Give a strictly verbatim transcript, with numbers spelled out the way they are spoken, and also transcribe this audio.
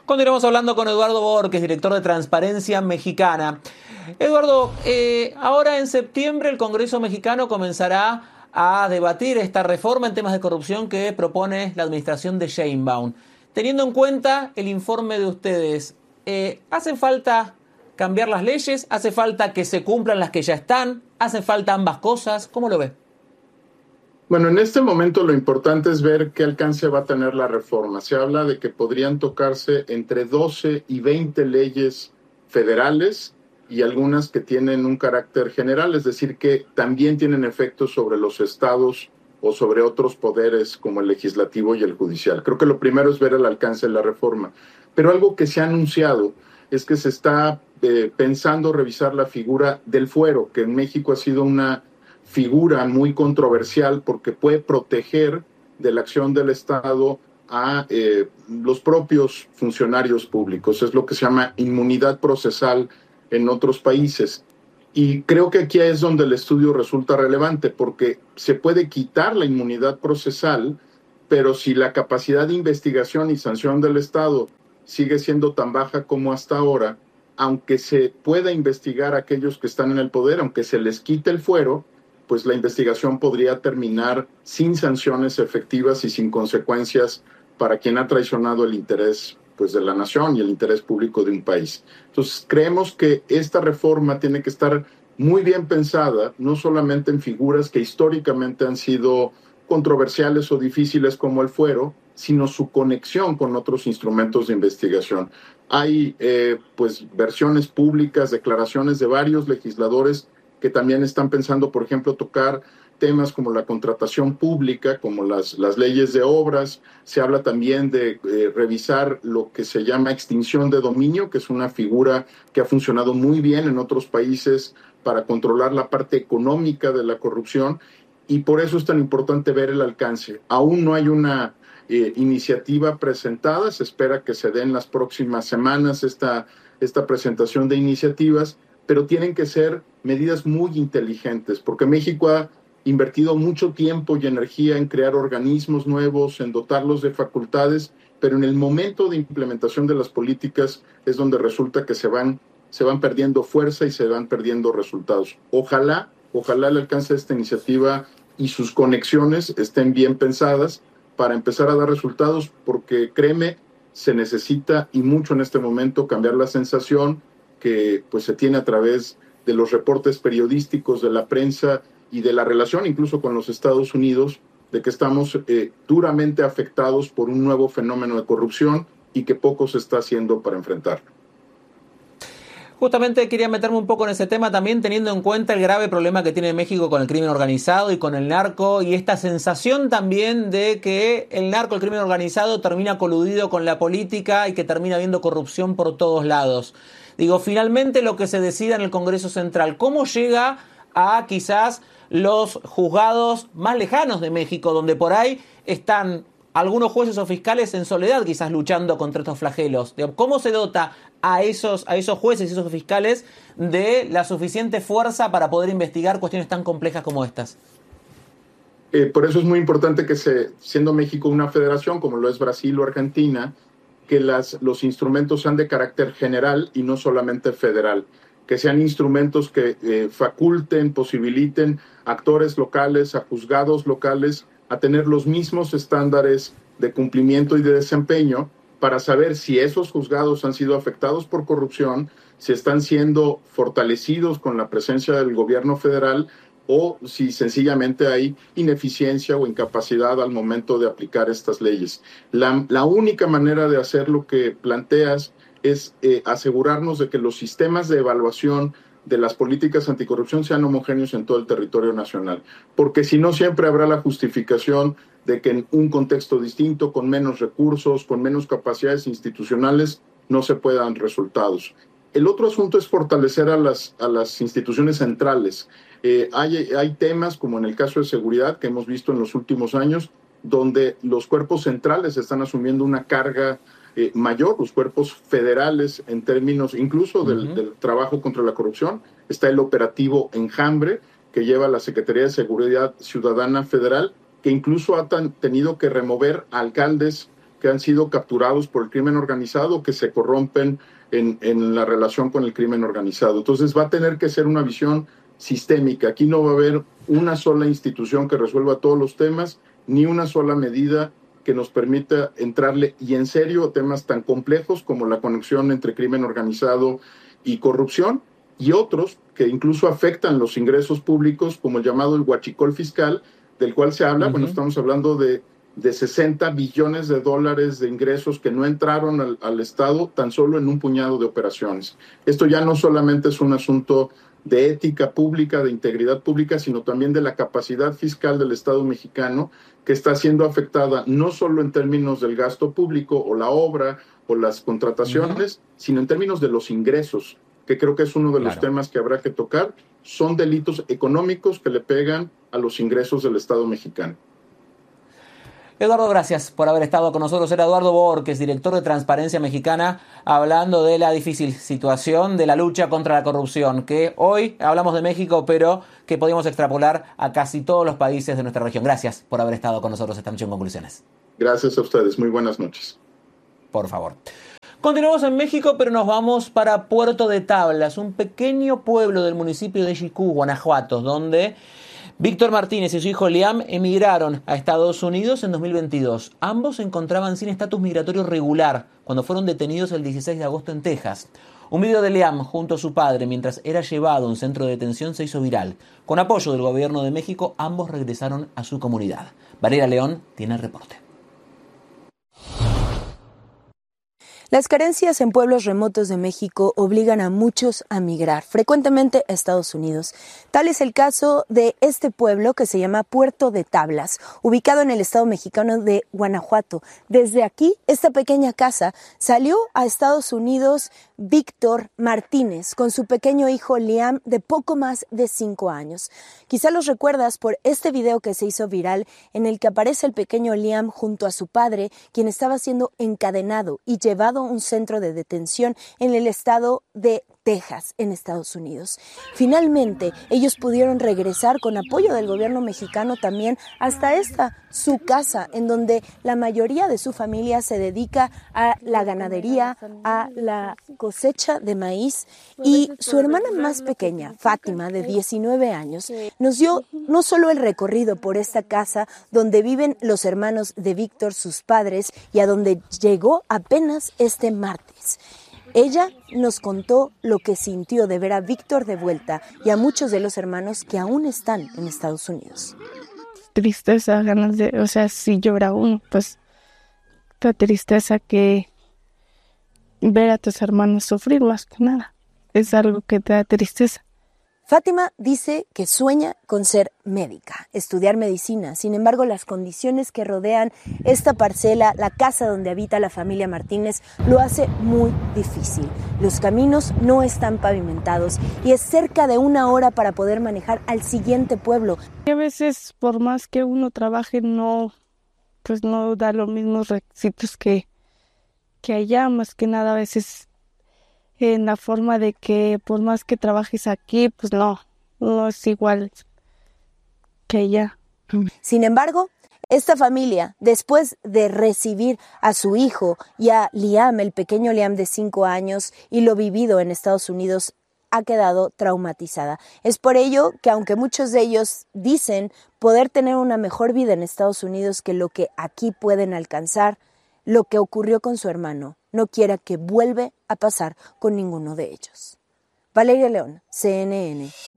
Continuamos hablando con Eduardo Borges, director de Transparencia Mexicana. Eduardo, eh, ahora en septiembre el Congreso mexicano comenzará a debatir esta reforma en temas de corrupción que propone la administración de Sheinbaum. Teniendo en cuenta el informe de ustedes, eh, ¿hace falta cambiar las leyes? ¿Hace falta que se cumplan las que ya están? ¿Hace falta ambas cosas? ¿Cómo lo ve? Bueno, en este momento lo importante es ver qué alcance va a tener la reforma. Se habla de que podrían tocarse entre doce y veinte leyes federales y algunas que tienen un carácter general, es decir, que también tienen efectos sobre los estados o sobre otros poderes como el legislativo y el judicial. Creo que lo primero es ver el alcance de la reforma. Pero algo que se ha anunciado es que se está eh, pensando revisar la figura del fuero, que en México ha sido una figura muy controversial porque puede proteger de la acción del Estado a eh, los propios funcionarios públicos. Es lo que se llama inmunidad procesal en otros países. Y creo que aquí es donde el estudio resulta relevante, porque se puede quitar la inmunidad procesal, pero si la capacidad de investigación y sanción del Estado sigue siendo tan baja como hasta ahora, aunque se pueda investigar a aquellos que están en el poder, aunque se les quite el fuero, pues la investigación podría terminar sin sanciones efectivas y sin consecuencias para quien ha traicionado el interés pues, de la nación y el interés público de un país. Entonces, creemos que esta reforma tiene que estar muy bien pensada, no solamente en figuras que históricamente han sido controversiales o difíciles como el fuero, sino su conexión con otros instrumentos de investigación. Hay eh, pues versiones públicas, declaraciones de varios legisladores que también están pensando, por ejemplo, tocar temas como la contratación pública, como las, las leyes de obras. Se habla también de eh, revisar lo que se llama extinción de dominio, que es una figura que ha funcionado muy bien en otros países para controlar la parte económica de la corrupción, y por eso es tan importante ver el alcance. Aún no hay una eh, iniciativa presentada, se espera que se dé en las próximas semanas esta, esta presentación de iniciativas, pero tienen que ser medidas muy inteligentes, porque México ha invertido mucho tiempo y energía en crear organismos nuevos, en dotarlos de facultades, pero en el momento de implementación de las políticas es donde resulta que se van, se van perdiendo fuerza y se van perdiendo resultados. Ojalá, ojalá el alcance de esta iniciativa y sus conexiones estén bien pensadas para empezar a dar resultados, porque créeme, se necesita y mucho en este momento cambiar la sensación que pues se tiene a través de los reportes periodísticos, de la prensa y de la relación incluso con los Estados Unidos, de que estamos eh, duramente afectados por un nuevo fenómeno de corrupción y que poco se está haciendo para enfrentarlo. Justamente quería meterme un poco en ese tema también, teniendo en cuenta el grave problema que tiene México con el crimen organizado y con el narco, y esta sensación también de que el narco, el crimen organizado, termina coludido con la política y que termina habiendo corrupción por todos lados. Digo, finalmente lo que se decida en el Congreso Central, ¿cómo llega a quizás los juzgados más lejanos de México, donde por ahí están algunos jueces o fiscales en soledad quizás luchando contra estos flagelos? ¿Cómo se dota a esos, a esos jueces y esos fiscales de la suficiente fuerza para poder investigar cuestiones tan complejas como estas? Eh, por eso es muy importante que, se, siendo México una federación, como lo es Brasil o Argentina, que las, los instrumentos sean de carácter general y no solamente federal, que sean instrumentos que eh, faculten, posibiliten a actores locales, a juzgados locales, a tener los mismos estándares de cumplimiento y de desempeño para saber si esos juzgados han sido afectados por corrupción, si están siendo fortalecidos con la presencia del gobierno federal o si sencillamente hay ineficiencia o incapacidad al momento de aplicar estas leyes. La, la única manera de hacer lo que planteas es eh, asegurarnos de que los sistemas de evaluación de las políticas anticorrupción sean homogéneos en todo el territorio nacional, porque si no siempre habrá la justificación de que en un contexto distinto, con menos recursos, con menos capacidades institucionales, no se puedan resultados. El otro asunto es fortalecer a las, a las instituciones centrales. Eh, hay, hay temas, como en el caso de seguridad, que hemos visto en los últimos años, donde los cuerpos centrales están asumiendo una carga eh, mayor, los cuerpos federales en términos incluso del, uh-huh. del trabajo contra la corrupción. Está el operativo Enjambre, que lleva la Secretaría de Seguridad Ciudadana Federal, que incluso ha tan, tenido que remover alcaldes que han sido capturados por el crimen organizado, que se corrompen en, en la relación con el crimen organizado. Entonces va a tener que ser una visión sistémica. Aquí no va a haber una sola institución que resuelva todos los temas, ni una sola medida que nos permita entrarle y en serio a temas tan complejos como la conexión entre crimen organizado y corrupción, y otros que incluso afectan los ingresos públicos, como el llamado el huachicol fiscal, del cual se habla. Uh-huh. Bueno, estamos hablando de, de sesenta billones de dólares de ingresos que no entraron al, al Estado tan solo en un puñado de operaciones. Esto ya no solamente es un asunto de ética pública, de integridad pública, sino también de la capacidad fiscal del Estado mexicano, que está siendo afectada no solo en términos del gasto público o la obra o las contrataciones, uh-huh. sino en términos de los ingresos, que creo que es uno de claro. los temas que habrá que tocar. Son delitos económicos que le pegan a los ingresos del Estado mexicano. Eduardo, gracias por haber estado con nosotros. Era Eduardo Borges, director de Transparencia Mexicana, hablando de la difícil situación de la lucha contra la corrupción, que hoy hablamos de México, pero que podemos extrapolar a casi todos los países de nuestra región. Gracias por haber estado con nosotros esta noche en Conclusiones. Gracias a ustedes. Muy buenas noches. Por favor. Continuamos en México, pero nos vamos para Puerto de Tablas, un pequeño pueblo del municipio de Xicú, Guanajuato, donde Víctor Martínez y su hijo Liam emigraron a Estados Unidos en dos mil veintidós. Ambos se encontraban sin estatus migratorio regular cuando fueron detenidos el dieciséis de agosto en Texas. Un video de Liam junto a su padre mientras era llevado a un centro de detención se hizo viral. Con apoyo del gobierno de México, ambos regresaron a su comunidad. Valeria León tiene el reporte. Las carencias en pueblos remotos de México obligan a muchos a migrar, frecuentemente a Estados Unidos. Tal es el caso de este pueblo que se llama Puerto de Tablas, ubicado en el estado mexicano de Guanajuato. Desde aquí, esta pequeña casa, salió a Estados Unidos Víctor Martínez con su pequeño hijo Liam de poco más de cinco años. Quizá los recuerdas por este video que se hizo viral en el que aparece el pequeño Liam junto a su padre, quien estaba siendo encadenado y llevado a un centro de detención en el estado de Texas, en Estados Unidos. Finalmente, ellos pudieron regresar con apoyo del gobierno mexicano también hasta esta, su casa, en donde la mayoría de su familia se dedica a la ganadería, a la cosecha de maíz, y su hermana más pequeña, Fátima, de diecinueve años, nos dio no solo el recorrido por esta casa donde viven los hermanos de Víctor, sus padres, y a donde llegó apenas este martes. Ella nos contó lo que sintió de ver a Víctor de vuelta y a muchos de los hermanos que aún están en Estados Unidos. Tristeza, ganas de, o sea, si llora uno, pues la tristeza que ver a tus hermanos sufrir más que nada, es algo que te da tristeza. Fátima dice que sueña con ser médica, estudiar medicina. Sin embargo, las condiciones que rodean esta parcela, la casa donde habita la familia Martínez, lo hace muy difícil. Los caminos no están pavimentados y es cerca de una hora para poder manejar al siguiente pueblo. Y a veces, por más que uno trabaje, no, pues no da los mismos requisitos que, que allá, más que nada a veces en la forma de que por más que trabajes aquí, pues no, no es igual que allá. Sin embargo, esta familia, después de recibir a su hijo y a Liam, el pequeño Liam de cinco años, y lo vivido en Estados Unidos, ha quedado traumatizada. Es por ello que aunque muchos de ellos dicen poder tener una mejor vida en Estados Unidos que lo que aquí pueden alcanzar, lo que ocurrió con su hermano no quiera que vuelva a pasar con ninguno de ellos. Valeria León, C N N,